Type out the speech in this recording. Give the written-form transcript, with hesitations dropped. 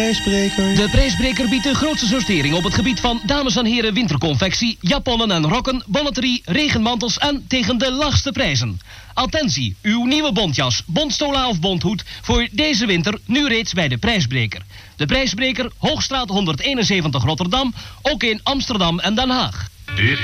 Prijsbreker. De Prijsbreker biedt de grootste sortering op het gebied van dames en heren winterconfectie, japonnen en rokken, bonneterie, regenmantels en tegen de laagste prijzen. Attentie, uw nieuwe bontjas, bontstola of bonthoed voor deze winter nu reeds bij de Prijsbreker. De Prijsbreker, Hoogstraat 171 Rotterdam, ook in Amsterdam en Den Haag.